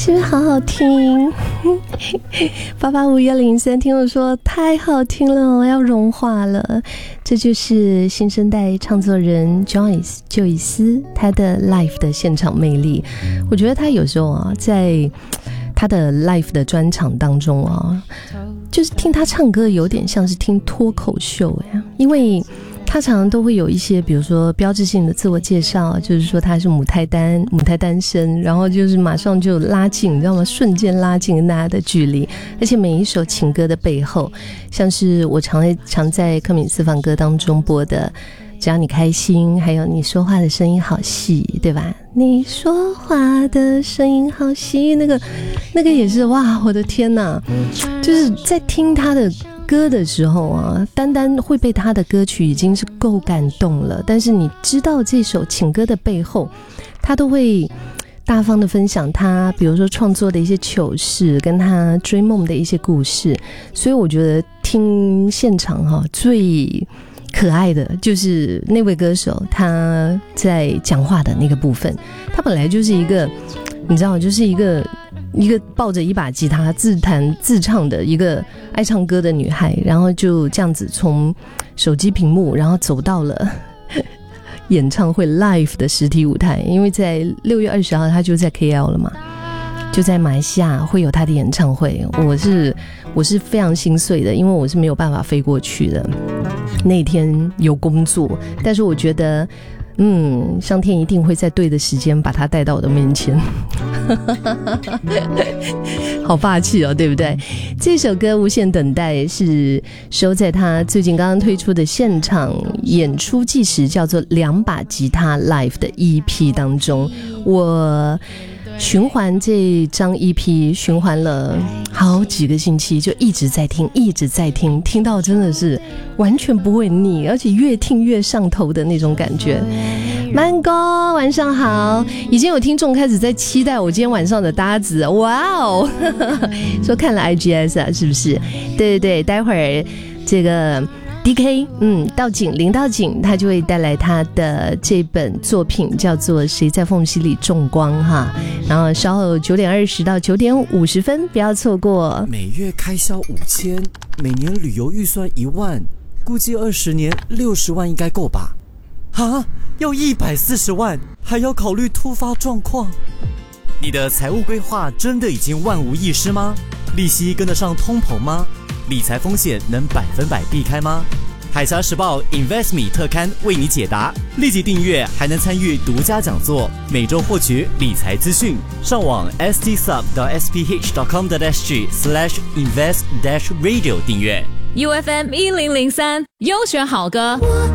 是不是好好听？885103听我说太好听了，我要融化了。这就是新生代唱作人 Joyce 就伊斯他的 live 的现场魅力。我觉得他有时候啊，在他的 live 的专场当中啊，就是听他唱歌有点像是听脱口秀呀，因为他常常都会有一些比如说标志性的自我介绍，就是说他是母胎单身，然后就是马上就拉近，你知道吗？瞬间拉近跟大家的距离。而且每一首情歌的背后，像是我常在柯敏私房歌当中播的只要你开心，还有你说话的声音好细，对吧？你说话的声音好细，那个也是哇，我的天哪，就是在听他的歌的时候啊，单单会被他的歌曲已经是够感动了，但是你知道这首情歌的背后，他都会大方的分享他比如说创作的一些糗事，跟他追梦的一些故事。所以我觉得听现场最可爱的就是那位歌手他在讲话的那个部分，他本来就是一个你知道，就是一个抱着一把吉他自弹自唱的一个爱唱歌的女孩，然后就这样子从手机屏幕然后走到了演唱会 live 的实体舞台。因为在6月20号他就在 KL 了嘛，就在马来西亚会有他的演唱会。我是非常心碎的，因为我是没有办法飞过去的，那天有工作，但是我觉得上天一定会在对的时间把他带到我的面前好霸气哦，对不对？这首歌《无限等待》是收在他最近刚刚推出的现场演出纪实叫做2把吉他 live 的 EP 当中。我循环这张 EP 循环了好几个星期，就一直在听，听到真的是完全不会腻，而且越听越上头的那种感觉。曼哥晚上好，已经有听众开始在期待我今天晚上的搭子，哇哦说看了 IGS 啊，是不是？对对对，待会儿这个DK 林道景他就会带来他的这本作品叫做《谁在缝隙里种光》哈，然后稍后9点20到9点50分不要错过。 每月开销5000，每年旅游预算1万，估计20年60万应该够吧？啊，要140万，还要考虑突发状况。你的财务规划真的已经万无一失吗？利息跟得上通膨吗？理财风险能100%避开吗？海峡时报 InvestMe 特刊为你解答，立即订阅还能参与独家讲座，每周获取理财资讯。上网 stsub.sph.com.sg/invest-radio 订阅。 UFM 1003优选好歌。